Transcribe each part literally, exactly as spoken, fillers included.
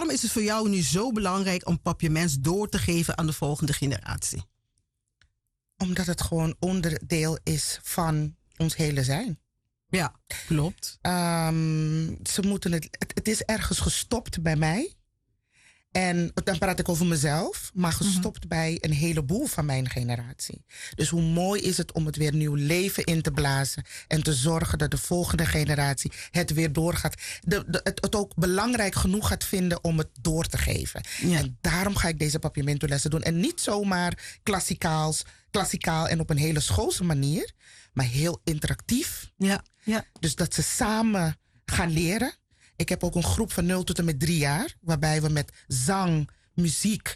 waarom is het voor jou nu zo belangrijk om Papiaments door te geven aan de volgende generatie? Omdat het gewoon onderdeel is van ons hele zijn. Ja, klopt. Um, ze moeten het, het, het is ergens gestopt bij mij. En dan praat ik over mezelf, maar gestopt mm-hmm. bij een heleboel van mijn generatie. Dus hoe mooi is het om het weer nieuw leven in te blazen en te zorgen dat de volgende generatie het weer doorgaat. De, de, het, het ook belangrijk genoeg gaat vinden om het door te geven. Ja. En daarom ga ik deze Papiamento-lessen doen. En niet zomaar klassikaals, klassikaal en op een hele schoolse manier, maar heel interactief. Ja. Ja. Dus dat ze samen gaan leren. Ik heb ook een groep van nul tot en met drie jaar, waarbij we met zang, muziek,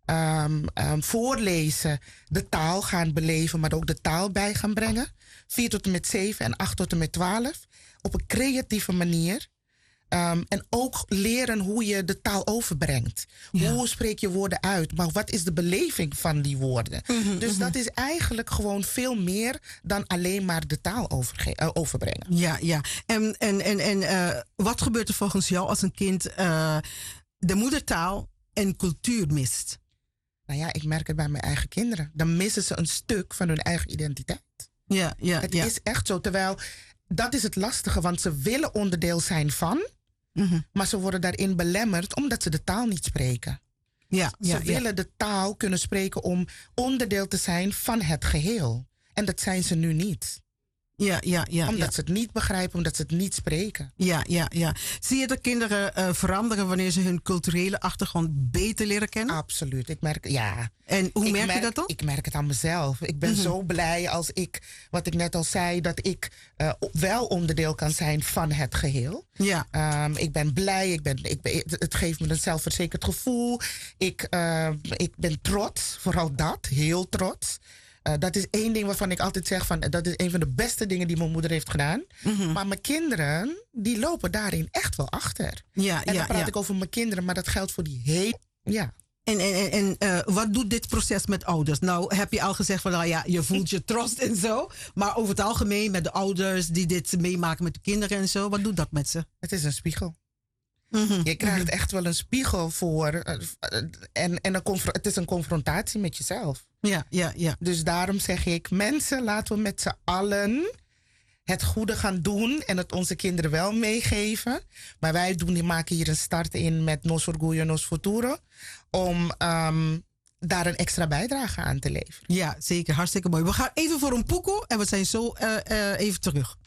um, um, voorlezen, de taal gaan beleven, maar ook de taal bij gaan brengen. vier tot en met zeven en acht tot en met twaalf. Op een creatieve manier. Um, en ook leren hoe je de taal overbrengt. Ja. Hoe spreek je woorden uit? Maar wat is de beleving van die woorden? Mm-hmm, dus mm-hmm. dat is eigenlijk gewoon veel meer dan alleen maar de taal overge- uh, overbrengen. Ja, ja. En, en, en, en uh, wat gebeurt er volgens jou als een kind uh, de moedertaal en cultuur mist? Nou ja, ik merk het bij mijn eigen kinderen. Dan missen ze een stuk van hun eigen identiteit. Ja, ja, het ja. is echt zo. Terwijl, dat is het lastige, want ze willen onderdeel zijn van... Mm-hmm. Maar ze worden daarin belemmerd omdat ze de taal niet spreken. Ja, ze ja, willen ja. de taal kunnen spreken om onderdeel te zijn van het geheel. En dat zijn ze nu niet. Ja, ja, ja. Omdat ja. ze het niet begrijpen, omdat ze het niet spreken. Ja, ja, ja. Zie je dat kinderen uh, veranderen wanneer ze hun culturele achtergrond beter leren kennen? Absoluut. Ik merk, ja. En hoe ik merk, merk je dat dan? Ik merk het aan mezelf. Ik ben mm-hmm. zo blij als ik, wat ik net al zei, dat ik uh, wel onderdeel kan zijn van het geheel. Ja. Um, ik ben blij. Ik ben, ik ben, het geeft me een zelfverzekerd gevoel. Ik, uh, ik ben trots. Vooral dat. Heel trots. Uh, dat is één ding waarvan ik altijd zeg van, dat is een van de beste dingen die mijn moeder heeft gedaan. Mm-hmm. Maar mijn kinderen, die lopen daarin echt wel achter. Ja, en dan ja, praat ja. ik over mijn kinderen, maar dat geldt voor die hele... Ja. En, en, en uh, wat doet dit proces met ouders? Nou heb je al gezegd van, nou ja, je voelt je trots en zo. Maar over het algemeen met de ouders die dit meemaken met de kinderen en zo. Wat doet dat met ze? Het is een spiegel. Mm-hmm. Je krijgt mm-hmm. echt wel een spiegel voor. Uh, en en een confr- het is een confrontatie met jezelf. Ja, ja, ja. Dus daarom zeg ik, mensen, laten we met z'n allen het goede gaan doen en het onze kinderen wel meegeven. Maar wij doen, die maken hier een start in met Nos Orgullo, Nos Futuro. Om um, daar een extra bijdrage aan te leveren. Ja, zeker. Hartstikke mooi. We gaan even voor een poeko en we zijn zo uh, uh, even terug.